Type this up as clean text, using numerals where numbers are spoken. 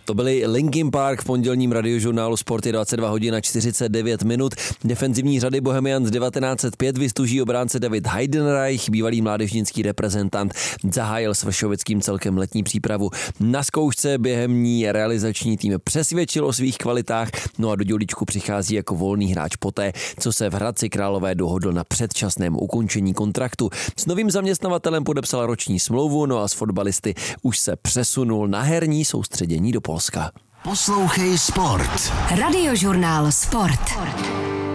To byly Linkin Park v pondělním radiožurnálu Sport je 22 hodin a 49 minut. Defenzivní řady Bohemians 1905 vystuží obránce David Heidenreich, bývalý mládežnický reprezentant, zahájil s Vršovickým celkem letní přípravu. Na zkoušce během ní realizační tým přesvědčil o svých kvalitách, no a do dělíčku přichází jako volný hráč poté, co se v Hradci Králové dohodl na předčasném ukončení kontraktu. S novým zaměstnavatelem podepsal roční smlouvu, no a s fotbalisty už se přesunul na herní soustředění do Polska. Poslouchej Sport. Radiožurnál Sport.